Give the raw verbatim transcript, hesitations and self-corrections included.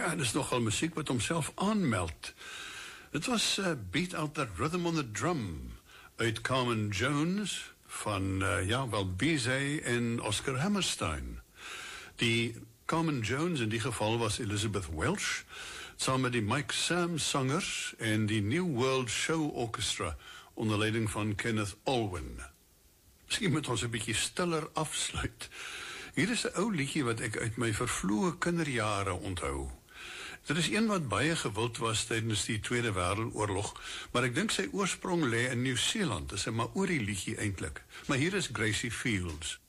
Ja, dit is nogal musiek wat homself aanmeld. Dit was uh, Beat Out That Rhythm on the Drum uit Carmen Jones van, uh, ja, wel Bizet en Oscar Hammerstein. Die Carmen Jones in die geval was Elizabeth Welsh, saam met die Mike Sammes sangers en die New World Show Orchestra onder leiding van Kenneth Alwyn. Miskien moet ons 'n bietjie stiller afsluit. Hier is 'n ou liedjie wat ek uit my vervloë kinderjare onthou. Dit is een wat baie gewild was tydens die Tweede Wêreldoorlog, maar ek dink sy oorsprong lê in Nieu-Seeland. Dit is 'n Maori liedjie eintlik. Maar hier is Gracie Fields.